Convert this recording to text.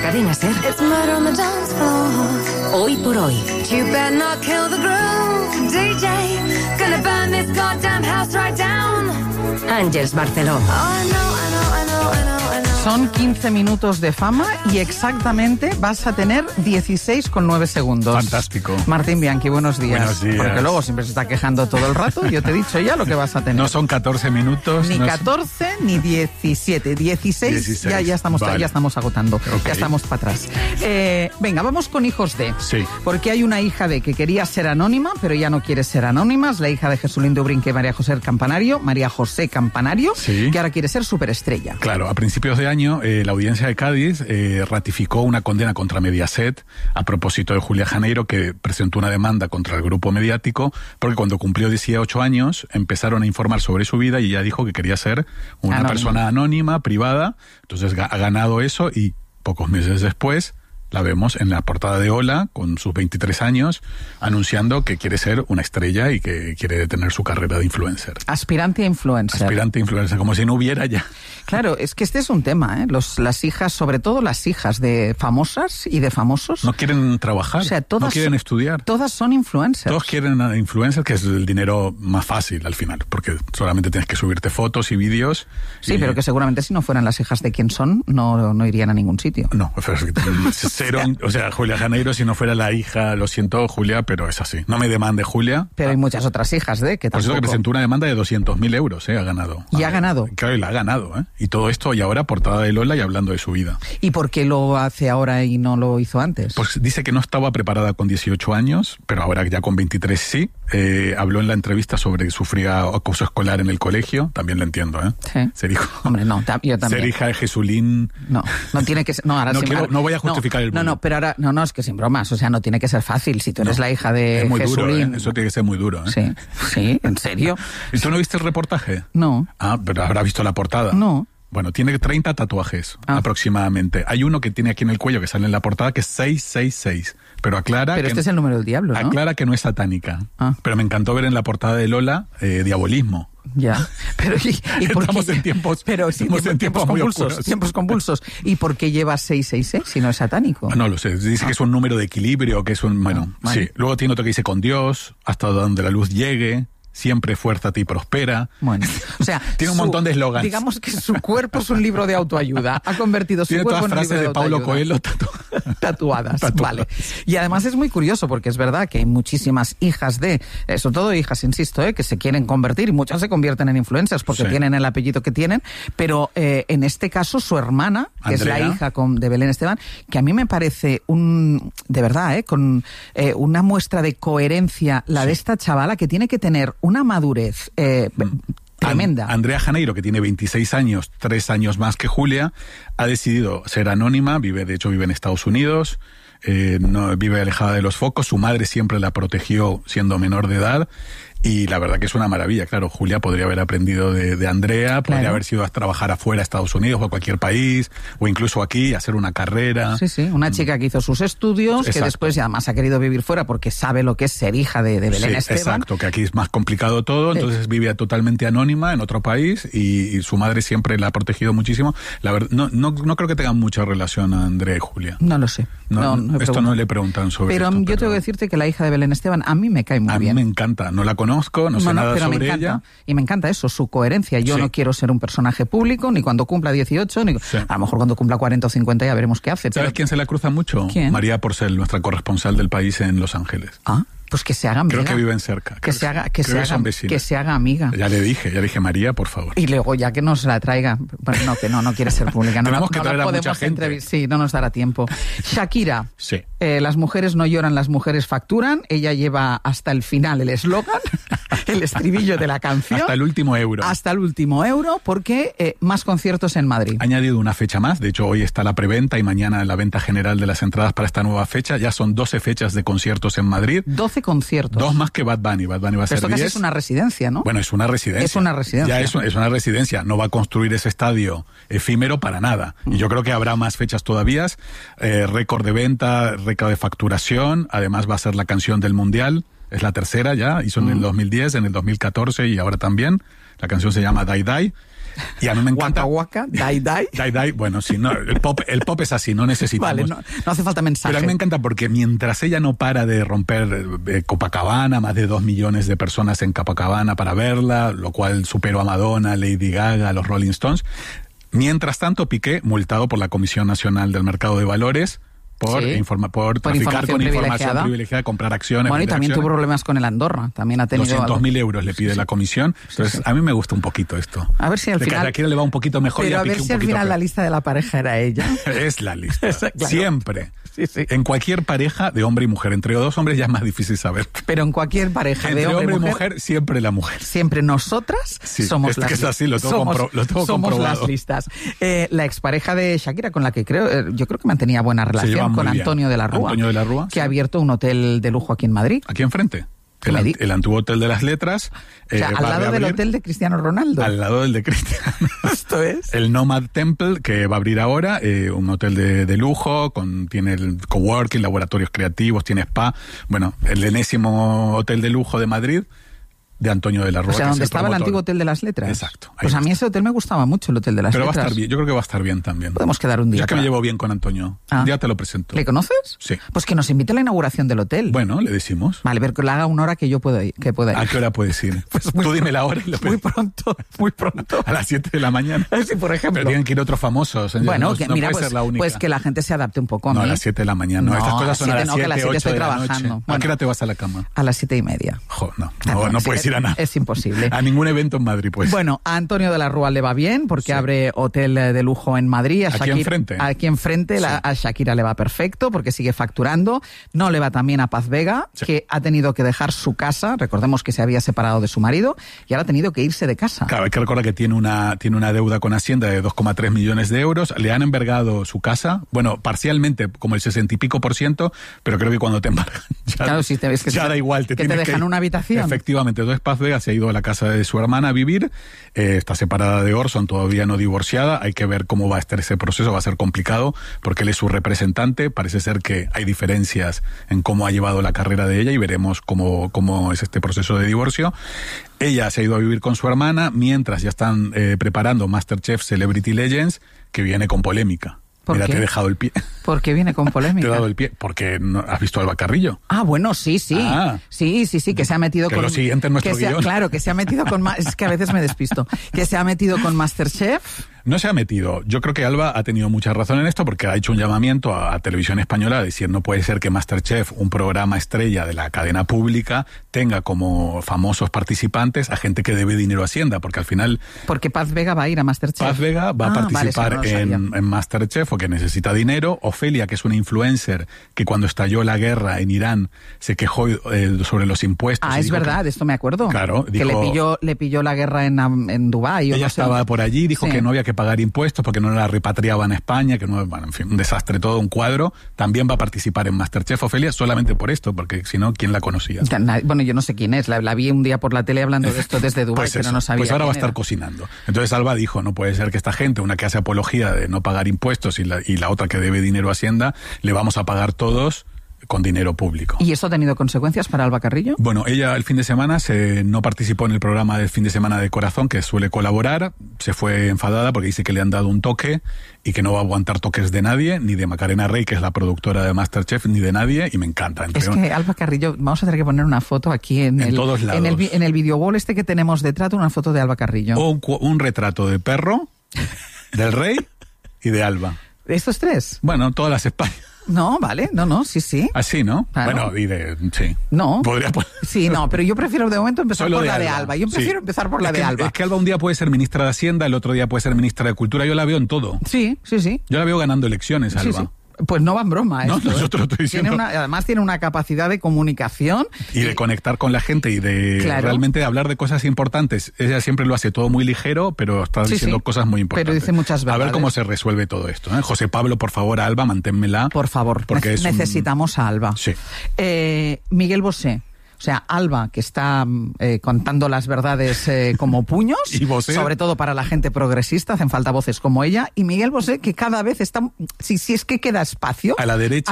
Cadena SER. It's murder on the dance floor. Hoy por hoy. You better not kill the groove, DJ. Gonna burn this goddamn house right down. Ángeles Barceló. Oh, I know. Son 15 minutos de fama y exactamente vas a tener 16,9 segundos. Fantástico. Martín Bianchi, buenos días. Buenos días. Porque luego siempre se está quejando todo el rato. Yo te he dicho ya lo que vas a tener. No son 14 minutos. Ni no 14 ni 17. 16. Ya estamos, vale. ya estamos agotando. Okay. Ya estamos para atrás. Venga, vamos con hijos de. Sí. Porque hay una hija de que quería ser anónima, pero ya no quiere ser anónima. Es la hija de Jesulín Dubrinque y María José Campanario, Sí. que ahora quiere ser superestrella. Claro, a principios de año la audiencia de Cádiz ratificó una condena contra Mediaset a propósito de Julia Janeiro, que presentó una demanda contra el grupo mediático porque cuando cumplió 18 años empezaron a informar sobre su vida y ella dijo que quería ser una persona anónima, privada. Entonces ha ganado eso y pocos meses después la vemos en la portada de Hola, con sus 23 años, anunciando que quiere ser una estrella y que quiere tener su carrera de influencer. Aspirante a influencer. Aspirante a influencer, como si no hubiera ya. Claro, es que este es un tema, ¿eh? Las hijas, sobre todo las hijas de famosas y de famosos. No quieren trabajar, o sea, todas, no quieren estudiar. Todas son influencers. Todos quieren influencers, que es el dinero más fácil al final, porque solamente tienes que subirte fotos y vídeos. Sí, pero que seguramente si no fueran las hijas de quien son, no irían a ningún sitio. No, cero, o sea, Julia Janeiro, si no fuera la hija, lo siento, Julia, pero es así. No me demande Julia. Pero hay muchas otras hijas de que Por tampoco. eso que presentó una demanda de 200.000 euros, ha ganado. Y ha ganado. Claro, y la ha ganado, Y todo esto, y ahora portada de Lola y hablando de su vida. ¿Y por qué lo hace ahora y no lo hizo antes? Pues dice que no estaba preparada con 18 años, pero ahora ya con 23 sí. Habló en la entrevista sobre que sufría acoso escolar en el colegio, también lo entiendo, Sí. Ser hijo. Hombre, no, yo también. Ser hija de Jesulín. No tiene que ser. No, ahora No voy a justificar el bullying. No, pero ahora. No, es que sin bromas. O sea, no tiene que ser fácil. Si tú eres la hija de es muy Jesulín. duro, Eso tiene que ser muy duro, Sí, ¿en serio? ¿Y tú no viste el reportaje? No. Ah, pero habrá visto la portada. No. Bueno, tiene 30 tatuajes aproximadamente. Hay uno que tiene aquí en el cuello que sale en la portada que es 666. Pero aclara Pero este es el número del diablo, ¿no? Aclara que no es satánica. Pero me encantó ver en la portada de Lola diabolismo. Ya, pero ¿y por estamos qué? en tiempos, pero sí, estamos en tiempos muy oscuros. Tiempos convulsos. ¿Y por qué lleva 666 si no es satánico? No lo sé, dice que es un número de equilibrio, que es un... Bueno, vale. Sí. Luego tiene otro que dice con Dios, hasta donde la luz llegue, siempre fuérzate y prospera. Bueno, o sea... tiene un montón de eslogans. Digamos que su cuerpo es un libro de autoayuda. Ha convertido su cuerpo en un libro de autoayuda. Tiene todas frases de Paulo Coelho tatuadas. Vale. Y además es muy curioso porque es verdad que hay muchísimas hijas de, sobre todo hijas, insisto, que se quieren convertir y muchas se convierten en influencers porque tienen el apellido que tienen, pero en este caso su hermana, que Andrea, es la hija de Belén Esteban, que a mí me parece de verdad, con una muestra de coherencia de esta chavala que tiene que tener una madurez tremenda. Andrea Janeiro, que tiene 26 años, 3 años más que Julia, ha decidido ser anónima, de hecho vive en Estados Unidos, no vive alejada de los focos, su madre siempre la protegió siendo menor de edad. Y la verdad que es una maravilla, claro. Julia podría haber aprendido de Andrea, podría haber sido a trabajar afuera, a Estados Unidos o a cualquier país, o incluso aquí, hacer una carrera. Sí, una chica que hizo sus estudios, Exacto. que después además ha querido vivir fuera porque sabe lo que es ser hija de Belén Esteban. Exacto, que aquí es más complicado todo, entonces vive totalmente anónima en otro país y su madre siempre la ha protegido muchísimo. La verdad, no creo que tengan mucha relación a Andrea y Julia. No lo sé. Esto no le preguntan sobre pero esto. Yo tengo que decirte que la hija de Belén Esteban a mí me cae muy bien. A mí me encanta, no la conozco, no sé nada pero sobre me encanta, ella. Y me encanta eso, su coherencia. Yo no quiero ser un personaje público, ni cuando cumpla 18, ni a lo mejor cuando cumpla 40 o 50 ya veremos qué hace. ¿Sabes quién se la cruza mucho? ¿Quién? María Porcel, nuestra corresponsal del país en Los Ángeles. Pues que se haga amiga. Creo que viven cerca. Que se haga amiga. Ya le dije, María, por favor. Y luego ya que nos la traiga, bueno, no quiere ser pública. Tenemos que traer a mucha gente. Sí, no nos dará tiempo. Shakira. Sí. Las mujeres no lloran, las mujeres facturan. Ella lleva hasta el final el eslogan, el estribillo de la canción. Hasta el último euro. Hasta el último euro, porque más conciertos en Madrid. Ha añadido una fecha más. De hecho, hoy está la preventa y mañana la venta general de las entradas para esta nueva fecha. Ya son 12 fechas de conciertos en Madrid. 12 conciertos. 2 más que Bad Bunny. Bad Bunny va a ser 10. Esto casi es una residencia, ¿no? Bueno, es una residencia. Es una residencia. Ya es una residencia. No va a construir ese estadio efímero para nada. Y yo creo que habrá más fechas todavía. Récord de venta, récord de facturación. Además va a ser la canción del Mundial. Es la tercera ya. Hizo en el 2010, en el 2014 y ahora también. La canción se llama Die Die. Y a mí me encanta... Waka Waka, Die Die. Bueno, sí, no, el pop es así, no necesitamos... Vale, no hace falta mensaje. Pero a mí me encanta porque mientras ella no para de romper Copacabana, más de 2 millones de personas en Copacabana para verla, lo cual superó a Madonna, Lady Gaga, a los Rolling Stones. Mientras tanto, Piqué, multado por la Comisión Nacional del Mercado de Valores, por traficar con información privilegiada, comprar acciones. Bueno, y también tuvo problemas con el Andorra. También ha tenido 200.000 euros le pide la comisión. Entonces, a mí me gusta un poquito esto. A ver si al final... A Shakira le va un poquito mejor. Pero y a ver si al final la lista de la pareja era ella. Es la lista. Claro. Siempre. Sí. En cualquier pareja de hombre y mujer. Entre dos hombres ya es más difícil saber. Pero en cualquier pareja de hombre y mujer, siempre la mujer. Siempre nosotras somos las listas. Es así, lo tengo comprobado. Somos las listas. La expareja de Shakira, con la que yo creo que mantenía buena relación, con Antonio de la Rúa, que ha abierto un hotel de lujo aquí en Madrid. Aquí enfrente. El antiguo Hotel de las Letras. O sea, al lado del hotel de Cristiano Ronaldo. Al lado del de Cristiano. Esto es. El Nomad Temple, que va a abrir ahora, un hotel de lujo, tiene el coworking, laboratorios creativos, tiene spa. Bueno, el enésimo hotel de lujo de Madrid, de Antonio de la Rúa. O sea, donde estaba el antiguo Hotel de las Letras. Exacto. Pues a mí ese hotel me gustaba mucho, el Hotel de las Letras. Pero va a estar bien, yo creo que va a estar bien también. Podemos quedar un día. Ya que me llevo bien con Antonio. Ya te lo presento. ¿Le conoces? Sí. Pues que nos invite a la inauguración del hotel. Bueno, le decimos. Vale, pero que le haga una hora que yo pueda ir. ¿A qué hora puedes ir? Pues tú dime la hora y lo muy pronto. A las 7 de la mañana. Sí, por ejemplo. Pero tienen que ir otros famosos. Bueno, no mira, puede ser la única. Pues que la gente se adapte un poco a mí. No, a las 7 de la mañana. No, estas cosas son a las 7, que a las 7 estoy 8 trabajando. Bueno, ¿a qué hora te vas a la cama? A las 7:30. No puedes ir a nada. Es imposible. A ningún evento en Madrid, pues. Bueno, a Antonio de la Rúa le va bien porque abre hotel de lujo en Madrid. Aquí enfrente a Shakira le va perfecto porque sigue facturando. No le va tan bien a Paz Vega, que ha tenido que dejar su casa. Recordemos que se había separado de su marido y ahora ha tenido que irse de casa. Claro, hay que recordar que tiene una deuda con Hacienda de 2,3 millones de euros. Le han embargado su casa, bueno, parcialmente, como el 60 y pico %, pero creo que cuando te embargan ya da igual. Te dejan una habitación. Efectivamente. Entonces Paz Vega se ha ido a la casa de su hermana a vivir, está separada de Orson, todavía no divorciada. Hay que ver cómo va a estar ese proceso, va a ser complicado porque él es su representante. Parece ser que hay diferencias en cómo ha llevado la carrera de ella y veremos cómo es este proceso de divorcio. Ella se ha ido a vivir con su hermana mientras ya están preparando MasterChef Celebrity Legends, que viene con polémica. Mira, te he dejado el pie. ¿Por qué viene con polémica? Te he dado el pie. Porque ¿has visto a Alba Carrillo? Ah, bueno, sí. Sí, que se ha metido con... lo siguiente en nuestro guión. Claro, que se ha metido con... Es que a veces me despisto. Que se ha metido con MasterChef. No se ha metido. Yo creo que Alba ha tenido mucha razón en esto porque ha hecho un llamamiento a Televisión Española a decir no puede ser que MasterChef, un programa estrella de la cadena pública, tenga como famosos participantes a gente que debe dinero a Hacienda, porque al final... Porque Paz Vega va a ir a MasterChef. Paz Vega va a participar en MasterChef, o que necesita dinero. Ofelia, que es una influencer que cuando estalló la guerra en Irán se quejó sobre los impuestos. Ah, es verdad, esto me acuerdo. Claro. Que le pilló la guerra en Dubái. Ella estaba por allí, dijo que no había que pagar impuestos porque no la repatriaban a España, que no, bueno, en fin, un desastre todo, un cuadro. También va a participar en MasterChef Ofelia solamente por esto, porque si no, ¿quién la conocía? Bueno, yo no sé quién es, la vi un día por la tele hablando de esto desde Dubái, pues pero no sabía. Pues ahora va a estar cocinando. Entonces Alba dijo, no puede ser que esta gente, una que hace apología de no pagar impuestos y la otra que debe dinero a Hacienda, le vamos a pagar todos con dinero público. ¿Y eso ha tenido consecuencias para Alba Carrillo? Bueno, ella el fin de semana no participó en el programa del fin de semana de Corazón, que suele colaborar. Se fue enfadada porque dice que le han dado un toque y que no va a aguantar toques de nadie, ni de Macarena Rey, que es la productora de MasterChef, ni de nadie, y me encanta. Es que Alba Carrillo, vamos a tener que poner una foto aquí en todos lados. En el video wall este que tenemos detrás, una foto de Alba Carrillo. O un retrato de perro, del rey y de Alba. ¿Estos tres? Bueno, todas las Españas. No, vale, no, sí. Así, ¿no? Claro. Bueno, sí. No. Podría poner... Sí, no, pero yo prefiero de momento empezar por la de Alba. Yo prefiero empezar por la de Alba. Es que Alba un día puede ser ministra de Hacienda, el otro día puede ser ministra de Cultura. Yo la veo en todo. Sí. Yo la veo ganando elecciones, Alba. Sí. Pues no va en broma. No, esto, nosotros lo estoy diciendo. Además tiene una capacidad de comunicación. Y de conectar con la gente y de realmente hablar de cosas importantes. Ella siempre lo hace todo muy ligero, pero está diciendo cosas muy importantes. Pero dice muchas verdades. A ver cómo se resuelve todo esto. José Pablo, por favor, a Alba, manténmela. Por favor, porque necesitamos a Alba. Sí. Miguel Bosé. O sea, Alba, que está contando las verdades como puños, ¿Y Bosé? Sobre todo para la gente progresista, hacen falta voces como ella, y Miguel Bosé, que cada vez está, si es que queda espacio... A la derecha.